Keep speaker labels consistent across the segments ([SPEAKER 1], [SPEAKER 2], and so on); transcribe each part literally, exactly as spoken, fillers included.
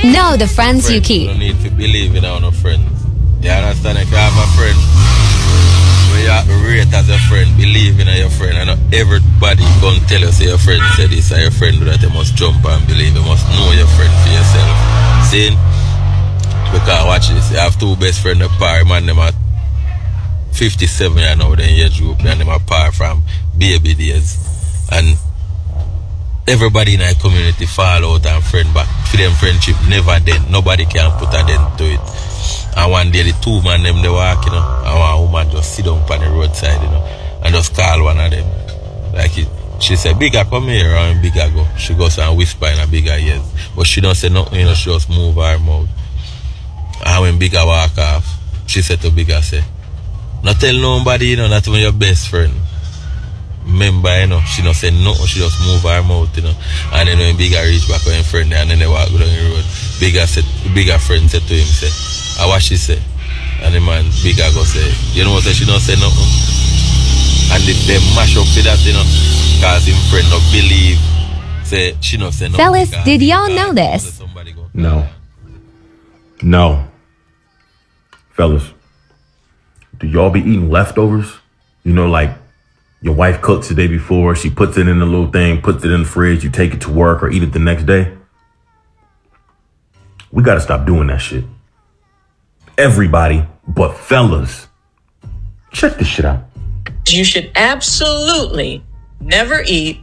[SPEAKER 1] Know the friends
[SPEAKER 2] friends.
[SPEAKER 1] you keep.
[SPEAKER 2] You don't need to believe in our friends. You understand? If you have a friend, when you rate as a friend, believe in your friend. And not everybody gonna tell you, say your friend said this, or your friend do that. You must jump and believe. You must know your friend for yourself. See? Because watch this. You have two best friends apart, man. Them are fifty-seven years now, then age group, and them apart from baby days. And everybody in our community fall out and friend back. For them friendship never dent. Nobody can put a dent to it. And one day the two man them they walk, you know, and one woman just sit down on the roadside, you know, and just call one of them. Like it, she said, "Bigger come here," and Bigger go. She goes and whisper in a Bigger ears. But she don't say nothing, you know, she just move her mouth. And when Bigger walk off, she said to Bigger, say, "Not tell nobody, you know, not even your best friend." Remember, you know, she don't say nothing, she just move her mouth, you know. And then when Bigger reach back on her friend, and then they walk down the road, Bigger said, Bigger friend said to him, say, "I what she say?" And the man Bigger go say, "You know what, she don't say nothing." And they, they mash up with that, you know, cause him friend don't believe. Say, she don't say nothing.
[SPEAKER 1] Fellas, did y'all know this?
[SPEAKER 3] No. No. Fellas, do y'all be eating leftovers? You know, like your wife cooks the day before, she puts it in a little thing, puts it in the fridge, you take it to work or eat it the next day. We gotta stop doing that shit. Everybody but fellas. Check this shit out.
[SPEAKER 4] You should absolutely never eat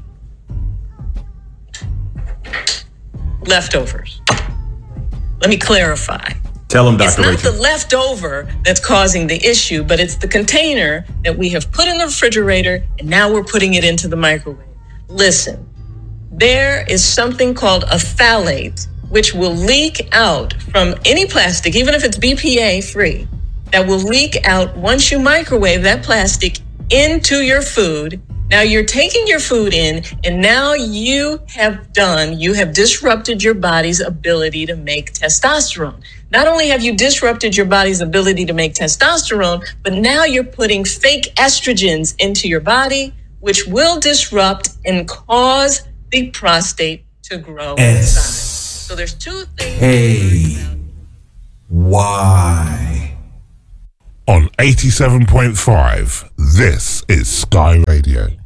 [SPEAKER 4] leftovers. Let me clarify.
[SPEAKER 3] Tell him, Doctor
[SPEAKER 4] It's not
[SPEAKER 3] Rachel.
[SPEAKER 4] the leftover that's causing the issue, but it's the container that we have put in the refrigerator and now we're putting it into the microwave. Listen, there is something called a phthalate, which will leak out from any plastic, even if it's B P A free, that will leak out once you microwave that plastic into your food. Now you're taking your food in, and now you have done, you have disrupted your body's ability to make testosterone. Not only have you disrupted your body's ability to make testosterone, but now you're putting fake estrogens into your body, which will disrupt and cause the prostate to grow in size. So there's two things.
[SPEAKER 5] Hey, why?
[SPEAKER 6] On eighty-seven point five, this is Sky Radio.